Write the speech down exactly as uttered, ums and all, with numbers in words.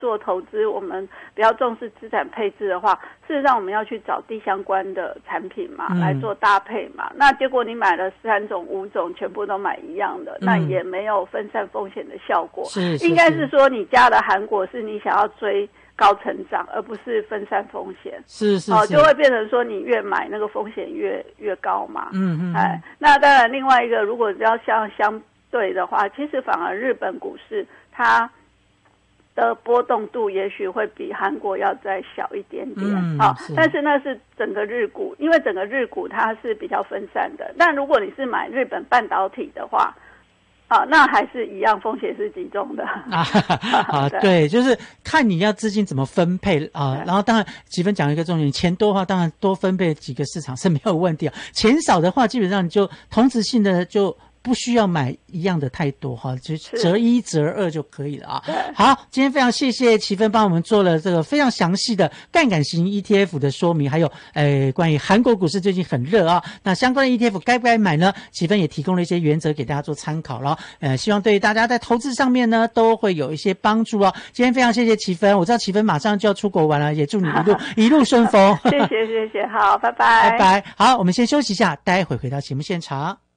做投资，我们比较重视资产配置的话，事实上我们要去找低相关的产品嘛，嗯、来做搭配嘛。那结果你买了三种、五种，全部都买一样的，嗯、那也没有分散风险的效果。 是，是应该是说你加的韩国是你想要追高成长，而不是分散风险。 是是是， 哦，就会变成说你越买那个风险越越高嘛。 嗯嗯。 哎，那当然，另外一个如果要相相对的话，其实反而日本股市它的波动度也许会比韩国要再小一点点， 嗯， 好、哦，但是那是整个日股，因为整个日股它是比较分散的。但如果你是买日本半导体的话，啊，那还是一样，风险是集中的啊啊，对，就是看你要资金怎么分配啊。然后当然，积分讲一个重点，钱多的话，当然多分配几个市场是没有问题啊。钱少的话，基本上你就同质性的就不需要买一样的太多哈，就择一择二就可以了啊。好，今天非常谢谢奇芬帮我们做了这个非常详细的杠杆型 E T F 的说明，还有呃关于韩国股市最近很热啊，那相关的 E T F 该不该买呢？奇芬也提供了一些原则给大家做参考了，呃，希望对大家在投资上面呢都会有一些帮助啊。今天非常谢谢奇芬，我知道奇芬马上就要出国玩了，也祝你一路一路顺风。 谢谢谢谢，好，拜拜拜拜。好，我们先休息一下，待会回到节目现场。